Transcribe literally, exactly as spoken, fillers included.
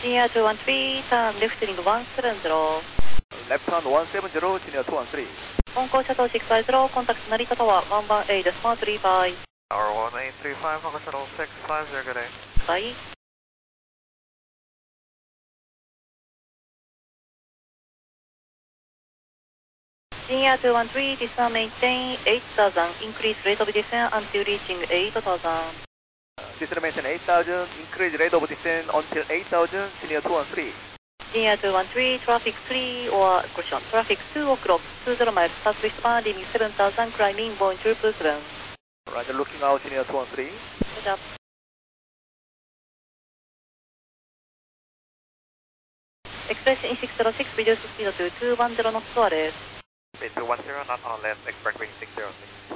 Senior two one three, turn left heading one seven zero. Left turn one seven zero, Senior two one three. 本校シャトルsix five zero, contact 成田タワーone one eight decimal three five. Tower one eight three five, Fox Shuttle six five zero, good day. Bye. Senior two one three, descend maintain eight thousand, increase rate of descent until reaching eight thousand. Descend maintain eight thousand, increase rate of descent until eight thousand, Senior two one three. Senior two one three, traffic three or caution, traffic two o'clock, two zero miles, southwest bound, leaving seven thousand, climbing, Boeing triple seven. Roger, looking out, Senior two one three. Good job. Express in six zero six, reduce speed to two one zero knots です。 Speed two one zero, not on left, express wing six zero six.